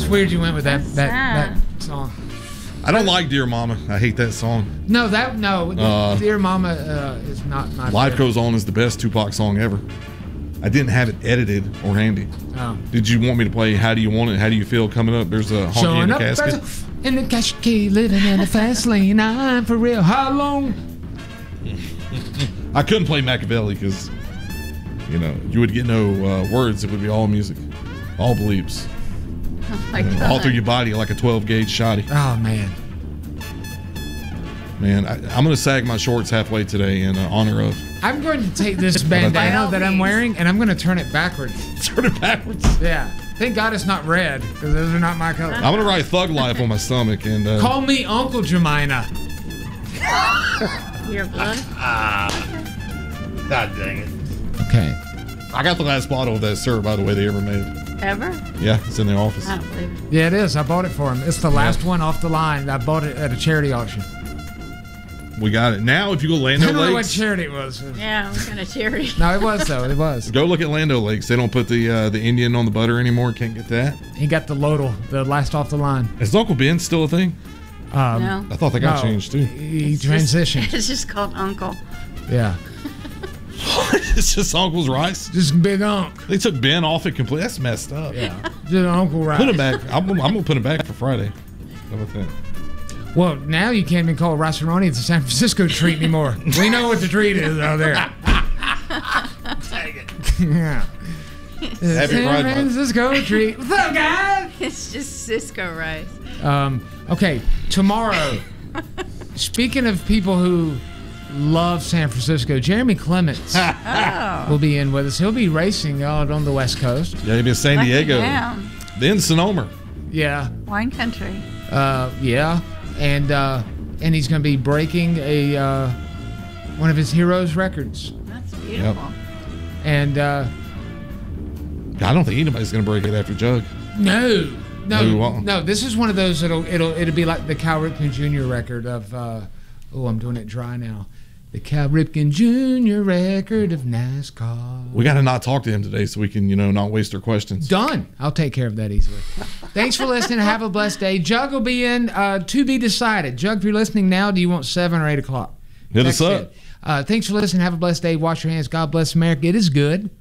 It's weird you went with that song. I don't like Dear Mama. I hate that song. No, Dear Mama is not my Life favorite. Goes On is the best Tupac song ever. I didn't have it edited or handy. Oh. Did you want me to play How Do You Want It? How Do You Feel coming up? There's a honky in the casket. In the casket, living in the fast lane. I'm for real. How long? I couldn't play Machiavelli because, you would get no words. It would be all music, all bleeps. Oh my God. All through your body like a 12-gauge shotty. Oh, man. Man, I'm going to sag my shorts halfway today in honor of. I'm going to take this bandana that I'm wearing and I'm going to turn it backwards. Turn it backwards? Yeah. Thank God it's not red because those are not my color. I'm going to write Thug Life on my stomach. And call me Uncle Jemina. Your blood? God dang it. Okay. I got the last bottle of that syrup, by the way, they ever made. Ever? Yeah, it's in the office. I don't believe it. Yeah, it is. I bought it for him. It's the last one off the line. I bought it at a charity auction. We got it. Now, if you go I Lando don't know what Lakes. charity it was. Yeah, what kind of charity? No, it was, though. It was. Go look at Lando Lakes. They don't put the Indian on the butter anymore. Can't get that. He got the Lodal, the last off the line. Is Uncle Ben still a thing? No. I thought they got No. changed, too. He transitioned. It's just called Uncle. Yeah. It's just Uncle's Rice? Just Big Unc. They took Ben off it completely. That's messed up. Yeah. Just Uncle Rice. Put him back. I'm going to put him back for Friday. How about that? Well, now you can't even call Rice-A-Roni the San Francisco treat anymore. We know what the treat is out there. Dang it. Yeah. Happy San Pride Month. Francisco treat. What's up, guys? It's just Cisco rice. Okay, tomorrow, speaking of people who love San Francisco, Jeremy Clements will be in with us. He'll be racing out on the West Coast. Yeah, he'll be in San Diego. Yeah. Then Sonoma. Yeah. Wine country. Yeah. And he's going to be breaking one of his heroes' records. That's beautiful. And I don't think anybody's going to break it after Jug. no. Maybe won't. No, this is one of those it'll be like the Cal Ripken Jr. record of I'm doing it dry now. The Cal Ripken Jr. record of NASCAR. We got to not talk to him today so we can, not waste our questions. Done. I'll take care of that easily. Thanks for listening. Have a blessed day. Jug will be in to be decided. Jug, if you're listening now, do you want 7 or 8 o'clock? Hit us up. Thanks for listening. Have a blessed day. Wash your hands. God bless America. It is good.